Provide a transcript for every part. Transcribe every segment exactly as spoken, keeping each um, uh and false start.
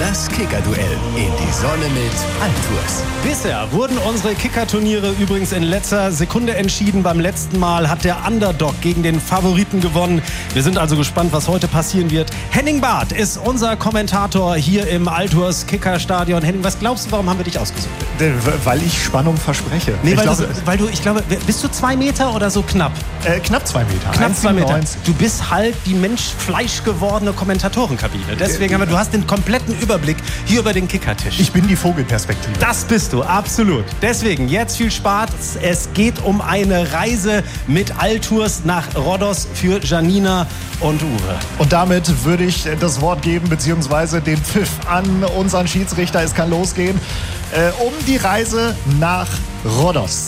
Das Kicker-Duell in die Sonne mit Altours. Bisher wurden unsere Kicker-Turniere übrigens in letzter Sekunde entschieden. Beim letzten Mal hat der Underdog gegen den Favoriten gewonnen. Wir sind also gespannt, was heute passieren wird. Henning Barth ist unser Kommentator hier im Altours Kicker-Stadion. Henning, was glaubst du, warum haben wir dich ausgesucht? Weil ich Spannung verspreche. Nee, ich weil, glaube, du, weil du, ich glaube, bist du zwei Meter oder so knapp? Äh, knapp zwei Meter. Knapp zwei Meter. neunzig. Du bist halt die Mensch-Fleisch gewordene Kommentatorenkabine. Deswegen haben wir, du hast den kompletten Überblick hier über den Kickertisch. Ich bin die Vogelperspektive. Das bist du, absolut. Deswegen jetzt viel Spaß. Es geht um eine Reise mit Altours nach Rhodos für Janina und Uwe. Und damit würde ich das Wort geben, beziehungsweise den Pfiff an unseren Schiedsrichter. Es kann losgehen. Äh, um die Reise nach Rhodos.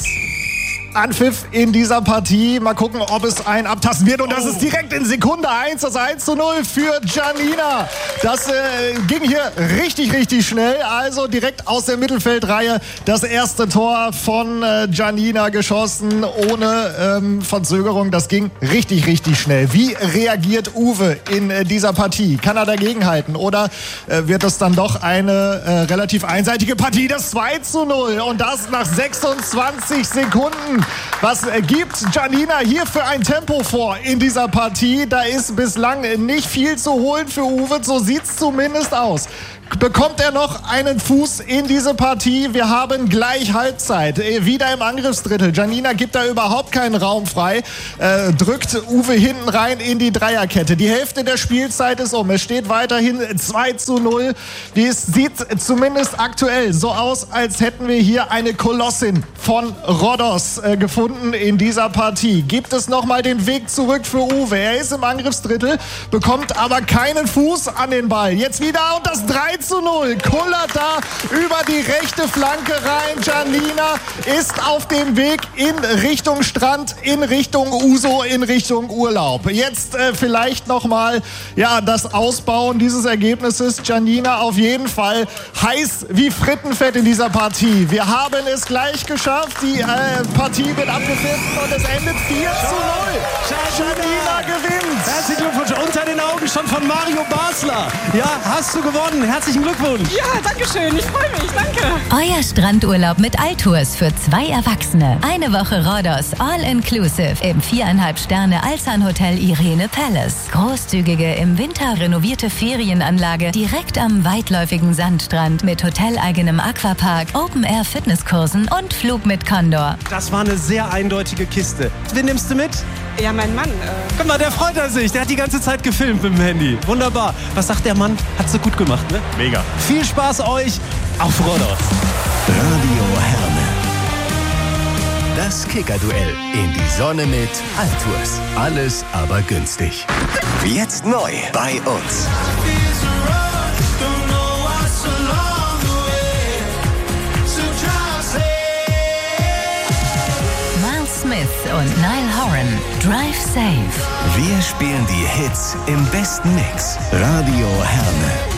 Anpfiff in dieser Partie. Mal gucken, ob es ein Abtasten wird. Und das Oh. ist direkt in Sekunde eins, das eins zu null für Janina. Das äh, ging hier richtig, richtig schnell. Also direkt aus der Mittelfeldreihe das erste Tor von äh, Janina geschossen, ohne ähm, Verzögerung. Das ging richtig, richtig schnell. Wie reagiert Uwe in äh, dieser Partie? Kann er dagegenhalten? Oder äh, wird es dann doch eine äh, relativ einseitige Partie? Das zwei zu null. Und das nach sechsundzwanzig Sekunden. Was gibt Janina hier für ein Tempo vor in dieser Partie? Da ist bislang nicht viel zu holen für Uwe, so sieht's zumindest aus. Bekommt er noch einen Fuß in diese Partie? Wir haben gleich Halbzeit. Wieder im Angriffsdrittel. Janina gibt da überhaupt keinen Raum frei. Äh, drückt Uwe hinten rein in die Dreierkette. Die Hälfte der Spielzeit ist um. Es steht weiterhin zwei zu null. Es sieht zumindest aktuell so aus, als hätten wir hier eine Kolossin von Rhodos äh, gefunden in dieser Partie. Gibt es nochmal den Weg zurück für Uwe? Er ist im Angriffsdrittel, bekommt aber keinen Fuß an den Ball. Jetzt wieder und das drei zu null. Kullert da über die rechte Flanke rein. Janina ist auf dem Weg in Richtung Strand, in Richtung Uso, in Richtung Urlaub. Jetzt äh, vielleicht nochmal ja, das Ausbauen dieses Ergebnisses. Janina auf jeden Fall heiß wie Frittenfett in dieser Partie. Wir haben es gleich geschafft. Die äh, Partie wird abgepfiffen und es endet vier zu null. Janina gewinnt. Herzlichen Glückwunsch. Unter den Augen schon von Mario Basler. Ja, hast du gewonnen. Herzlichen Glückwunsch. Ja, danke schön. Ich freue mich. Danke. Euer Strandurlaub mit Altours für zwei Erwachsene. Eine Woche Rhodos, all inclusive im viereinhalb Sterne Alsan Hotel Irene Palace. Großzügige, im Winter renovierte Ferienanlage direkt am weitläufigen Sandstrand mit hoteleigenem Aquapark, Open-Air-Fitnesskursen und Flug mit Condor. Das war eine sehr eindeutige Kiste. Wen nimmst du mit? Ja, mein Mann. Äh, Guck mal, der freut er sich. Der hat die ganze Zeit gefilmt mit dem Handy. Wunderbar. Was sagt der Mann? Hat's so gut gemacht, ne? Mega. Viel Spaß euch auf Rhodos. Radio Herne. Das Kicker-Duell in die Sonne mit Altours. Alles aber günstig. Jetzt neu bei uns. Miles Smith und Niall Horan. Drive Safe. Wir spielen die Hits im besten Mix. Radio Herne.